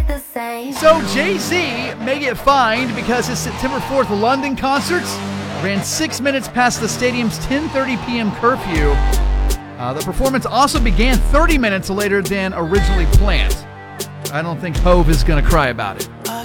the same. So Jay-Z may get fined because his September 4th London concerts ran 6 minutes past the stadium's 10:30 p.m. curfew. The performance also began 30 minutes later than originally planned. I don't think Hove is going to cry about it.